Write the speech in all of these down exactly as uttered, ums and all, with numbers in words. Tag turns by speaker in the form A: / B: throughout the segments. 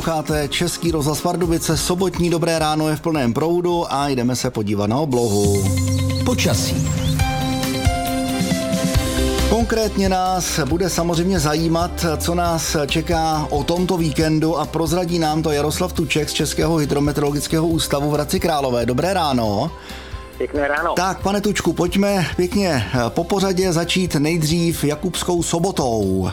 A: Posloucháte Český rozhlas Pardubice, sobotní Dobré ráno je v plném proudu a jdeme se podívat na oblohu.
B: Počasí.
A: Konkrétně nás bude samozřejmě zajímat, co nás čeká o tomto víkendu a prozradí nám to Jaroslav Tuček z Českého hydrometeorologického ústavu v Hradci Králové. Dobré ráno.
C: Pěkné ráno.
A: Tak, pane Tučku, pojďme pěkně po pořadě začít nejdřív Jakubskou Sobotou.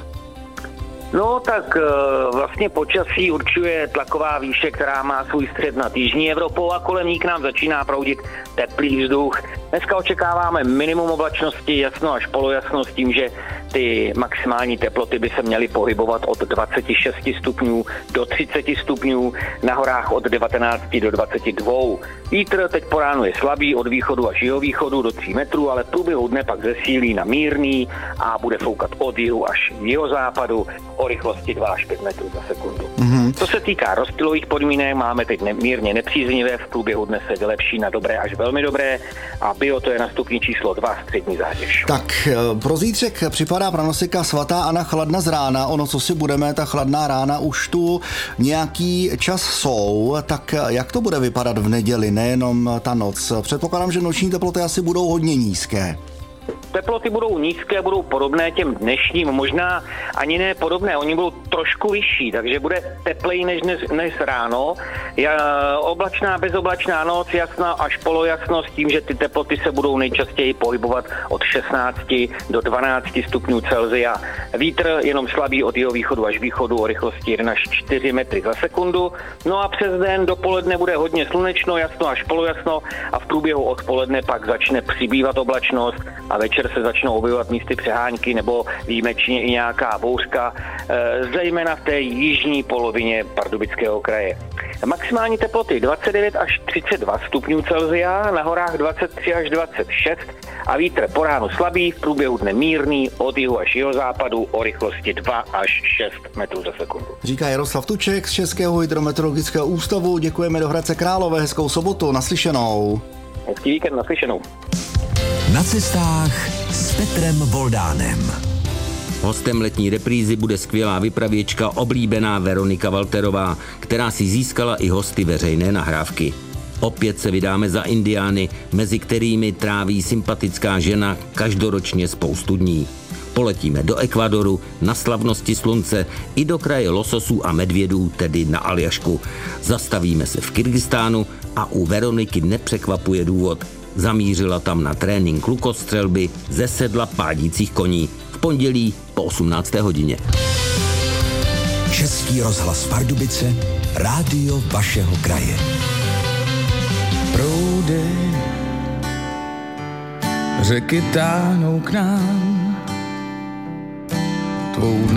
C: No tak vlastně počasí určuje tlaková výše, která má svůj střed nad jižní Evropou a kolem ní k nám začíná proudit teplý vzduch. Dneska očekáváme minimum oblačnosti, jasno až polojasno s tím, že ty maximální teploty by se měly pohybovat od dvacet šest stupňů do třicet stupňů, na horách od devatenáct do dvaceti dvou. Vítr teď po ránu je slabý od východu až jihovýchodu do tří metrů, ale v průběhu dne pak zesílí na mírný a bude foukat od jihu až jihozápadu o rychlosti dva až pět metrů za sekundu. Mm-hmm. Co se týká rozptylových podmínek, máme teď ne, mírně nepříznivé, v průběhu dne se vylepší na dobré až velmi dobré a bio to je na stupni číslo dva, střední zátěž.
A: Tak pro zítřek připadá pranostika svatá Anna chladna z rána. Ono, co si budeme, ta chladná rána už tu nějaký čas jsou. Tak jak to bude vypadat v neděli, nejenom ta noc? Předpokládám, že noční teploty asi budou hodně nízké.
C: Teploty budou nízké, budou podobné těm dnešním, možná ani ne podobné, oni budou trošku vyšší, takže bude tepleji než dnes, než ráno. Ja, oblačná, bezoblačná noc, jasná až polojasno s tím, že ty teploty se budou nejčastěji pohybovat od šestnácti do dvanácti stupňů Celsia. Vítr jenom slabý od jihovýchodu až východu o rychlosti jedna až čtyři metry za sekundu. No a přes den dopoledne bude hodně slunečno, jasno až polojasno a v průběhu odpoledne pak začne přibývat oblačnost a večer se začnou objevovat místy přehánky nebo výjimečně i nějaká bouřka, zejména v té jižní polovině Pardubického kraje. Maximální teploty dvacet devět až třicet dva stupňů Celsia, na horách dvacet tři až dvacet šest a vítr po ránu slabý, v průběhu dne mírný, od jihu až jihozápadu o rychlosti dva až šest metrů za sekundu.
A: Říká Jaroslav Tuček z Českého hydrometeorologického ústavu. Děkujeme do Hradce Králové, hezkou sobotu, naslyšenou.
C: Hezký víkend, naslyšenou.
B: Na cestách s Petrem Voldánem.
D: Hostem letní reprízy bude skvělá vypravěčka oblíbená Veronika Walterová, která si získala i hosty veřejné nahrávky. Opět se vydáme za Indiány, mezi kterými tráví sympatická žena každoročně spoustu dní. Poletíme do Ekvadoru, na slavnosti slunce i do kraje lososů a medvědů, tedy na Aljašku. Zastavíme se v Kyrgyzstánu a u Veroniky nepřekvapuje důvod. Zamířila tam na trénink lukostřelby ze sedla pádících koní v pondělí po osmnácté hodině.
B: Český rozhlas Pardubice, rádio vašeho kraje.
E: Proudy řeky táhnou k nám, tvou